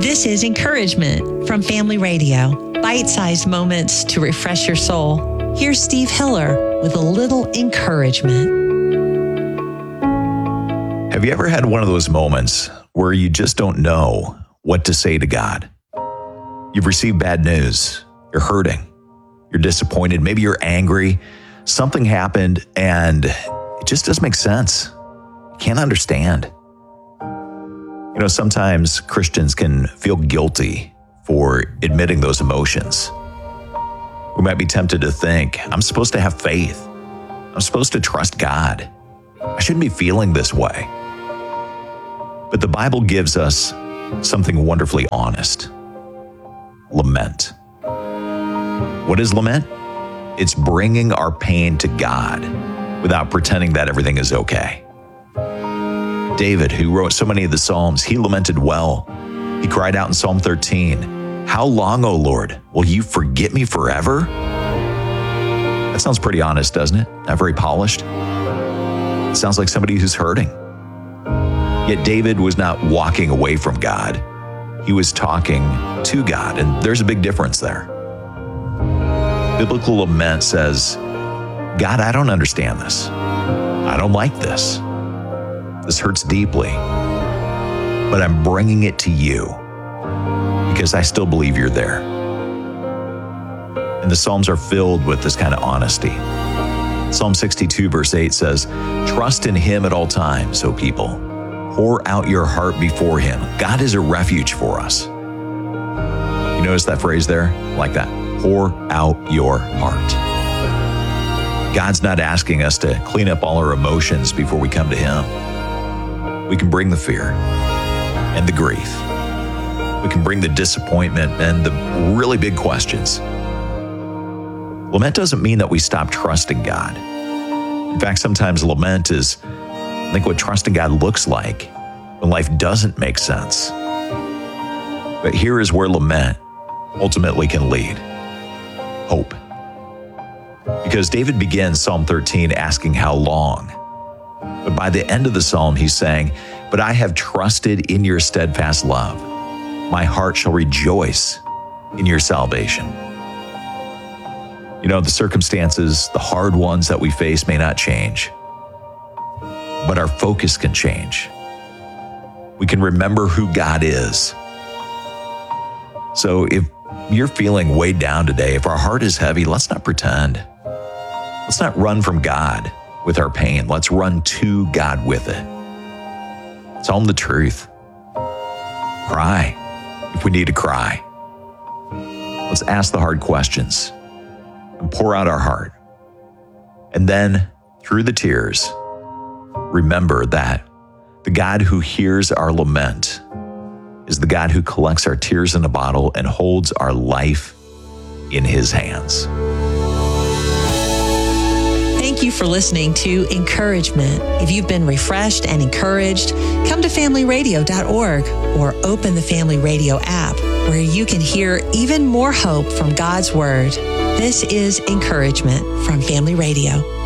This is Encouragement from Family Radio. Bite-sized moments to refresh your soul. Here's Steve Hiller with a little encouragement. Have you ever had one of those moments where you just don't know what to say to God? You've received bad news. You're hurting. You're disappointed. Maybe you're angry. Something happened and it just doesn't make sense. You can't understand. You know, sometimes Christians can feel guilty for admitting those emotions. We might be tempted to think, I'm supposed to have faith. I'm supposed to trust God. I shouldn't be feeling this way. But the Bible gives us something wonderfully honest. Lament. What is lament? It's bringing our pain to God without pretending that everything is okay. David, who wrote so many of the Psalms, he lamented well. He cried out in Psalm 13, "How long, O Lord, will you forget me forever?" That sounds pretty honest, doesn't it? Not very polished. It sounds like somebody who's hurting. Yet David was not walking away from God. He was talking to God, and there's a big difference there. Biblical lament says, God, I don't understand this. I don't like this. This hurts deeply, but I'm bringing it to you because I still believe you're there. And the Psalms are filled with this kind of honesty. Psalm 62 verse 8 says, "Trust in him at all times, O people. Pour out your heart before him. God is a refuge for us." You notice that phrase there? Like that. Pour out your heart. God's not asking us to clean up all our emotions before we come to him. We can bring the fear and the grief. We can bring the disappointment and the really big questions. Lament doesn't mean that we stop trusting God. In fact, sometimes lament is, I think, what trusting God looks like when life doesn't make sense. But here is where lament ultimately can lead. Hope. Because David begins Psalm 13 asking how long. But by the end of the psalm, he's saying, "But I have trusted in your steadfast love. My heart shall rejoice in your salvation." You know, the circumstances, the hard ones that we face may not change, but our focus can change. We can remember who God is. So if you're feeling weighed down today, if our heart is heavy, let's not pretend. Let's not run from God with our pain. Let's run to God with it. Tell him the truth. Cry if we need to cry. Let's ask the hard questions and pour out our heart. And then, through the tears, remember that the God who hears our lament is the God who collects our tears in a bottle and holds our life in his hands. Thank you for listening to Encouragement. If you've been refreshed and encouraged, come to familyradio.org or open the Family Radio app where you can hear even more hope from God's Word. This is Encouragement from Family Radio.